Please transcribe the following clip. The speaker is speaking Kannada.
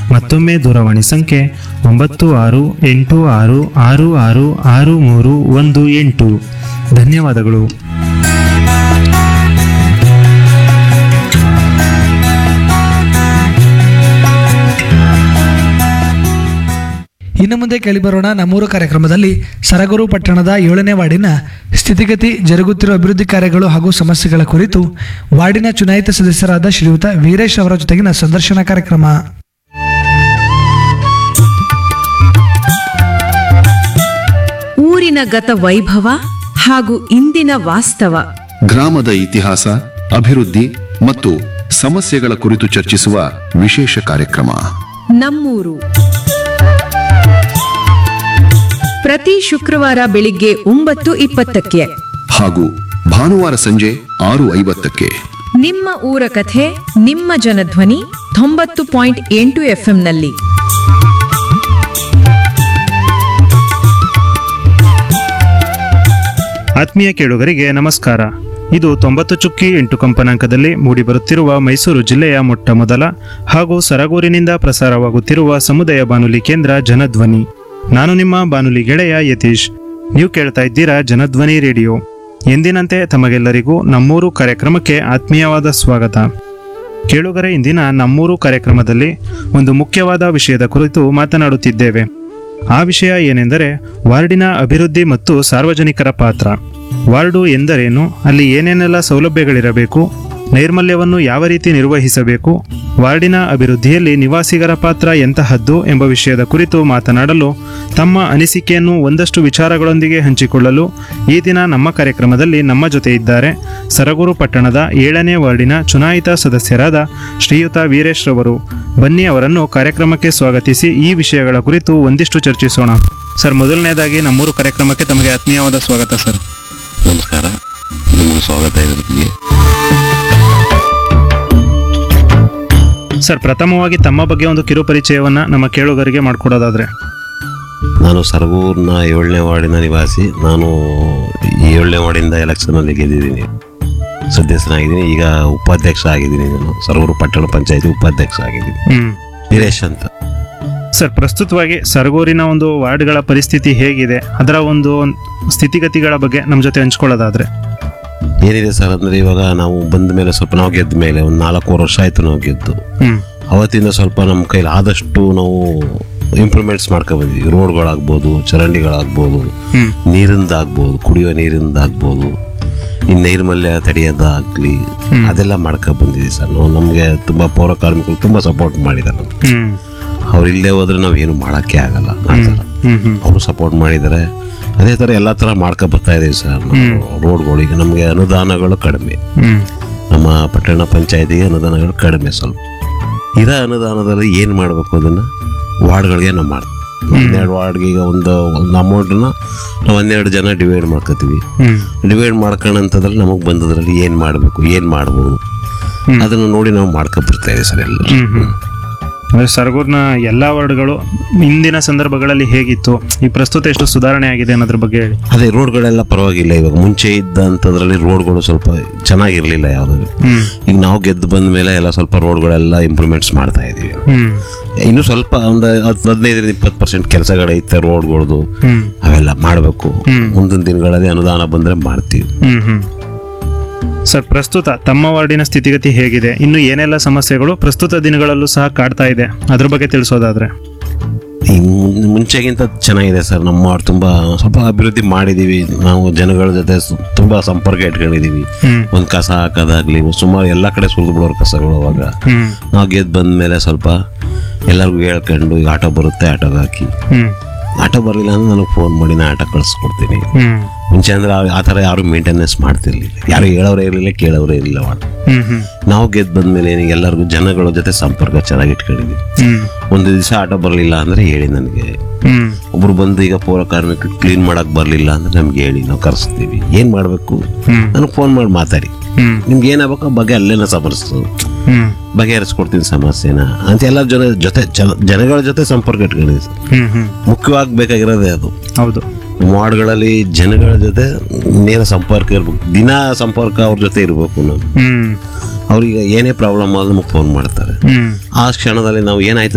ಮತ್ತೊಮ್ಮೆ ದೂರವಾಣಿ ಸಂಖ್ಯೆ 9686666318. ಧನ್ಯವಾದಗಳು. ಇನ್ನು ಮುಂದೆ ಕೇಳಿಬರೋಣ ನಮ್ಮೂರು ಕಾರ್ಯಕ್ರಮದಲ್ಲಿ ಸರಗೂರು ಪಟ್ಟಣದ 7ನೇ ವಾರ್ಡಿನ ಸ್ಥಿತಿಗತಿ, ಜರುಗುತ್ತಿರುವ ಅಭಿವೃದ್ಧಿ ಕಾರ್ಯಗಳು ಹಾಗೂ ಸಮಸ್ಯೆಗಳ ಕುರಿತು ವಾರ್ಡಿನ ಚುನಾಯಿತ ಸದಸ್ಯರಾದ ಶ್ರೀಯುತ ವೀರೇಶ್ ಅವರ ಜೊತೆಗಿನ ಸಂದರ್ಶನ ಕಾರ್ಯಕ್ರಮ. ಊರಿನ ಗತ ವೈಭವ ಹಾಗೂ ಇಂದಿನ ವಾಸ್ತವ, ಗ್ರಾಮದ ಇತಿಹಾಸ, ಅಭಿವೃದ್ಧಿ ಮತ್ತು ಸಮಸ್ಯೆಗಳ ಕುರಿತು ಚರ್ಚಿಸುವ ವಿಶೇಷ ಕಾರ್ಯಕ್ರಮ ನಮ್ಮೂರು. ಪ್ರತಿ ಶುಕ್ರವಾರ ಬೆಳಿಗ್ಗೆ 9:20 ಹಾಗೂ ಭಾನುವಾರ ಸಂಜೆ 6:50. ನಿಮ್ಮ ಊರ ಕಥೆ, ನಿಮ್ಮ ಜನಧ್ವನಿ 90.8 FM. ಆತ್ಮೀಯ ಕೇಳುಗರಿಗೆ ನಮಸ್ಕಾರ. ಇದು 90.8 ಕಂಪನಾಂಕದಲ್ಲಿ ಮೂಡಿಬರುತ್ತಿರುವ ಮೈಸೂರು ಜಿಲ್ಲೆಯ ಮೊಟ್ಟ ಮೊದಲ ಹಾಗೂ ಸರಗೂರಿನಿಂದ ಪ್ರಸಾರವಾಗುತ್ತಿರುವ ಸಮುದಾಯ ಬಾನುಲಿ ಕೇಂದ್ರ ಜನಧ್ವನಿ. ನಾನು ನಿಮ್ಮ ಬಾನುಲಿ ಗೆಳೆಯ ಯತೀಶ್. ನೀವು ಕೇಳ್ತಾ ಇದ್ದೀರಾ ಜನಧ್ವನಿ ರೇಡಿಯೋ. ಎಂದಿನಂತೆ ತಮಗೆಲ್ಲರಿಗೂ ನಮ್ಮೂರು ಕಾರ್ಯಕ್ರಮಕ್ಕೆ ಆತ್ಮೀಯವಾದ ಸ್ವಾಗತ. ಕೇಳುಗರೆ, ಇಂದಿನ ನಮ್ಮೂರು ಕಾರ್ಯಕ್ರಮದಲ್ಲಿ ಒಂದು ಮುಖ್ಯವಾದ ವಿಷಯದ ಕುರಿತು ಮಾತನಾಡುತ್ತಿದ್ದೇವೆ. ಆ ವಿಷಯ ಏನೆಂದರೆ ವಾರ್ಡಿನ ಅಭಿವೃದ್ಧಿ ಮತ್ತು ಸಾರ್ವಜನಿಕರ ಪಾತ್ರ. ವಾರ್ಡು ಎಂದರೇನು, ಅಲ್ಲಿ ಏನೇನೆಲ್ಲ ಸೌಲಭ್ಯಗಳಿರಬೇಕು, ನೈರ್ಮಲ್ಯವನ್ನು ಯಾವ ರೀತಿ ನಿರ್ವಹಿಸಬೇಕು, ವಾರ್ಡಿನ ಅಭಿವೃದ್ಧಿಯಲ್ಲಿ ನಿವಾಸಿಗರ ಪಾತ್ರ ಎಂತಹದ್ದು ಎಂಬ ವಿಷಯದ ಕುರಿತು ಮಾತನಾಡಲು, ತಮ್ಮ ಅನಿಸಿಕೆಯನ್ನು ಒಂದಷ್ಟು ವಿಚಾರಗಳೊಂದಿಗೆ ಹಂಚಿಕೊಳ್ಳಲು ಈ ದಿನ ನಮ್ಮ ಕಾರ್ಯಕ್ರಮದಲ್ಲಿ ನಮ್ಮ ಜೊತೆ ಇದ್ದಾರೆ ಸರಗೂರು ಪಟ್ಟಣದ 7ನೇ ವಾರ್ಡಿನ ಚುನಾಯಿತ ಸದಸ್ಯರಾದ ಶ್ರೀಯುತ ವೀರೇಶ್ ರವರು. ಬನ್ನಿ, ಅವರನ್ನು ಕಾರ್ಯಕ್ರಮಕ್ಕೆ ಸ್ವಾಗತಿಸಿ ಈ ವಿಷಯಗಳ ಕುರಿತು ಒಂದಿಷ್ಟು ಚರ್ಚಿಸೋಣ. ಸರ್, ಮೊದಲನೇದಾಗಿ ನಮ್ಮೂರು ಕಾರ್ಯಕ್ರಮಕ್ಕೆ ತಮಗೆ ಆತ್ಮೀಯವಾದ ಸ್ವಾಗತ ಸರ್. ನಮಸ್ಕಾರ, ನಿಮಗೆ ಸ್ವಾಗತ ಇದೆ. ಸರ್, ಪ್ರಥಮವಾಗಿ ತಮ್ಮ ಬಗ್ಗೆ ಒಂದು ಕಿರು ಪರಿಚಯವನ್ನ ನಮ್ಮ ಕೇಳುಗರಿಗೆ ಮಾಡಿಕೊಡೋದಾದ್ರೆ. ನಾನು ಸರಗೂರಿನ 7ನೇ ವಾರ್ಡಿನ ನಿವಾಸಿ. ನಾನು 7ನೇ ವಾರ್ಡಿಂದ ಎಲೆಕ್ಷನಲ್ಲಿ ಗೆದ್ದಿದ್ದೀನಿ, ಸದಸ್ಯನಾಗಿದ್ದೀನಿ. ಈಗ ಉಪಾಧ್ಯಕ್ಷ ಆಗಿದ್ದೀನಿ. ನಾನು ಸರಗೂರು ಪಟ್ಟಣ ಪಂಚಾಯತಿ ಉಪಾಧ್ಯಕ್ಷ ಆಗಿದ್ದೀನಿ. ವೀರೇಶ್ ಅಂತ. ಸರ್, ಪ್ರಸ್ತುತವಾಗಿ ಸರಗೂರಿನ ಒಂದು ವಾರ್ಡ್ಗಳ ಪರಿಸ್ಥಿತಿ ಹೇಗಿದೆ, ಅದರ ಒಂದು ಸ್ಥಿತಿಗತಿಗಳ ಬಗ್ಗೆ ನಮ್ಮ ಜೊತೆ ಹಂಚ್ಕೊಳ್ಳೋದಾದ್ರೆ. ಏನಿದೆ ಸರ್ ಅಂದರೆ, ಇವಾಗ ನಾವು ಬಂದ ಮೇಲೆ ಸ್ವಲ್ಪ ನಾವು ಗೆದ್ದ ಮೇಲೆ ಒಂದು 4 ವರ್ಷ ಆಯಿತು ನಾವು ಗೆದ್ದು. ಅವತ್ತಿಂದ ಸ್ವಲ್ಪ ನಮ್ಮ ಕೈಲಿ ಆದಷ್ಟು ನಾವು ಇಂಪ್ರೂವ್ಮೆಂಟ್ಸ್ ಮಾಡ್ಕೊಬಂದ್ವಿ. ರೋಡ್ಗಳಾಗ್ಬೋದು, ಚರಂಡಿಗಳಾಗ್ಬೋದು, ನೀರಿಂದಾಗ್ಬೋದು, ಕುಡಿಯೋ ನೀರಿಂದಾಗ್ಬೋದು, ಈ ನೈರ್ಮಲ್ಯ ತಡೆಯೋದಾಗಲಿ, ಅದೆಲ್ಲ ಮಾಡ್ಕೊಬಂದಿದ್ದೀವಿ ಸರ್ ನಾವು. ನಮಗೆ ತುಂಬ ಪೌರ ಕಾರ್ಮಿಕರು ತುಂಬ ಸಪೋರ್ಟ್ ಮಾಡಿದ್ದಾರೆ. ಅವ್ರು ಇಲ್ಲೇ ಹೋದ್ರೆ ನಾವು ಏನು ಮಾಡೋಕ್ಕೆ ಆಗಲ್ಲ, ಆ ಥರ ಅವರು ಸಪೋರ್ಟ್ ಮಾಡಿದ್ದಾರೆ. ಅದೇ ಥರ ಎಲ್ಲ ಥರ ಬರ್ತಾ ಇದೀವಿ ಸರ್. ರೋಡ್ಗಳಿಗೆ ನಮಗೆ ಅನುದಾನಗಳು ಕಡಿಮೆ, ನಮ್ಮ ಪಟ್ಟಣ ಪಂಚಾಯತಿಗೆ ಅನುದಾನಗಳು ಕಡಿಮೆ. ಸ್ವಲ್ಪ ಇರೋ ಅನುದಾನದಲ್ಲಿ ಏನು ಮಾಡಬೇಕು ಅದನ್ನು ವಾರ್ಡ್ಗಳಿಗೆ ನಾವು ಮಾಡ್ತೀವಿ. 12 ವಾರ್ಡ್ಗೆ ಈಗ ಒಂದು ಅಮೌಂಟನ್ನ ನಾವು 12 ಜನ ಡಿವೈಡ್ ಮಾಡ್ಕೋತೀವಿ. ಡಿವೈಡ್ ಮಾಡ್ಕೊಳ್ಳೋಂಥದ್ರಲ್ಲಿ ನಮಗೆ ಬಂದದ್ರಲ್ಲಿ ಏನು ಮಾಡಬೇಕು, ಏನು ಮಾಡ್ಬೋದು ಅದನ್ನು ನೋಡಿ ನಾವು ಬರ್ತಾ ಇದೀವಿ ಸರ್ ಎಲ್ಲರೂ. ಸರಗೂರಿನ ಎಲ್ಲ ವಾರ್ಡ್ಗಳು ಹಿಂದಿನ ಸಂದರ್ಭಗಳಲ್ಲಿ ಹೇಗಿತ್ತು, ಈ ಪ್ರಸ್ತುತ ಎಷ್ಟು ಸುಧಾರಣೆ ಆಗಿದೆ ಅನ್ನೋದ್ರ ಬಗ್ಗೆ ಹೇಳಿ. ಅದೇ ರೋಡ್ಗಳೆಲ್ಲ ಪರವಾಗಿಲ್ಲ. ಇವಾಗ ಮುಂಚೆ ಇದ್ದಂಥದ್ರಲ್ಲಿ ರೋಡ್ಗಳು ಸ್ವಲ್ಪ ಚೆನ್ನಾಗಿರ್ಲಿಲ್ಲ ಯಾವ್ದು. ಈಗ ನಾವು ಗೆದ್ದು ಬಂದ ಮೇಲೆ ಎಲ್ಲ ಸ್ವಲ್ಪ ರೋಡ್ಗಳೆಲ್ಲ ಇಂಪ್ರೂವ್ಮೆಂಟ್ಸ್ ಮಾಡ್ತಾ ಇದೀವಿ. ಇನ್ನು ಸ್ವಲ್ಪ ಒಂದು 15-20% ಕೆಲಸಗಳೈತೆ ರೋಡ್ಗಳದು, ಅವೆಲ್ಲ ಮಾಡಬೇಕು. ಮುಂದಿನ ದಿನಗಳಲ್ಲಿ ಅನುದಾನ ಬಂದ್ರೆ ಮಾಡ್ತೀವಿ. ಸರ್, ಪ್ರಸ್ತುತ ತಮ್ಮ ವಾರ್ಡಿನ ಸ್ಥಿತಿಗತಿ ಹೇಗಿದೆ, ಇನ್ನು ಏನೆಲ್ಲ ಸಮಸ್ಯೆಗಳು ಪ್ರಸ್ತುತ ದಿನಗಳಲ್ಲೂ ಸಹ ಕಾಡ್ತಾ ಇದೆ, ಅದ್ರ ಬಗ್ಗೆ ತಿಳಿಸೋದಾದ್ರೆ. ಮುಂಚೆಗಿಂತ ಚೆನ್ನಾಗಿದೆ ಸರ್. ನಮ್ಮ ವಾರ್ಡ್ ತುಂಬಾ ಸ್ವಲ್ಪ ಅಭಿವೃದ್ಧಿ ಮಾಡಿದೀವಿ. ನಾವು ಜನಗಳ ಜೊತೆ ತುಂಬಾ ಸಂಪರ್ಕ ಇಟ್ಕೊಂಡಿದೀವಿ. ಒಂದ್ ಕಸ ಹಾಕೋದಾಗ್ಲಿ, ಸುಮಾರು ಎಲ್ಲಾ ಕಡೆ ಸುರಿದು ಬಿಡೋರು ಕಸಗಳು. ಅವಾಗ ನಾವು ಗೆದ್ದು ಬಂದ್ಮೇಲೆ ಸ್ವಲ್ಪ ಎಲ್ಲರಿಗೂ ಹೇಳ್ಕೊಂಡು, ಈಗ ಆಟೋ ಬರುತ್ತೆ ಆಟೋಗೆ ಹಾಕಿ, ಆಟೋ ಬರಲಿಲ್ಲ ಅಂದ್ರೆ ನನಗೆ ಫೋನ್ ಮಾಡಿ ನಾ ಆಟೋ ಕಳಿಸ್ಕೊಡ್ತೀನಿ. ಮುಂಚೆ ಅಂದ್ರೆ ಆ ಥರ ಯಾರು ಮೇಂಟೆನೆನ್ಸ್ ಮಾಡ್ತಿರ್ಲಿಲ್ಲ, ಯಾರು ಹೇಳೋರೇ ಇರಲಿಲ್ಲ, ಕೇಳೋರೇ ಇರಲಿಲ್ಲ. ನಾವು ಗೆದ್ದು ಬಂದ್ಮೇಲೆ ಎಲ್ಲರಿಗೂ ಜನಗಳ ಜೊತೆ ಸಂಪರ್ಕ ಚೆನ್ನಾಗಿ ಇಟ್ಕೊಂಡಿದ್ವಿ. ಒಂದು ದಿವಸ ಆಟೋ ಬರಲಿಲ್ಲ ಅಂದ್ರೆ ಹೇಳಿ ನನಗೆ. ಒಬ್ರು ಬಂದು ಈಗ ಪೌರ ಕಾರ್ಮಿಕರು ಕ್ಲೀನ್ ಮಾಡಕ್ ಬರ್ಲಿಲ್ಲ ಅಂದ್ರೆ ನಮ್ಗೆ ಹೇಳಿ, ನಾವು ಕರೆಸ್ತೀವಿ. ಏನ್ ಮಾಡ್ಬೇಕು ನನಗೆ ಫೋನ್ ಮಾಡಿ ಮಾತಾಡಿ, ನಿಮ್ಗೆ ಏನಾಗಬೇಕು ಬಗ್ಗೆ ಅಲ್ಲೇನ ಸಮರ್ಸು ಬಗೆಹರಿಸ್ಕೊಡ್ತೀನಿ ಸಮಸ್ಯೆನ ಅಂತ ಎಲ್ಲ ಜನಗಳ ಜೊತೆ ಸಂಪರ್ಕ ಇಟ್ಕೊಂಡಿದ್ವಿ. ಮುಖ್ಯವಾಗಿ ಬೇಕಾಗಿರೋದೇ ಅದು. ಹೌದು, ವಾರ್ಡ್ಗಳಲ್ಲಿ ಜನಗಳ ಜೊತೆ ನೇರ ಸಂಪರ್ಕ ಇರ್ಬೇಕು, ದಿನ ಸಂಪರ್ಕ ಅವ್ರ ಜೊತೆ ಇರ್ಬೇಕು. ನಾವು ಅವ್ರಿಗೆ ಏನೇ ಪ್ರಾಬ್ಲಮ್ ಆದ್ರೂ ನಮಗೆ ಫೋನ್ ಮಾಡ್ತಾರೆ. ಆ ಕ್ಷಣದಲ್ಲಿ ನಾವು ಏನಾಯ್ತು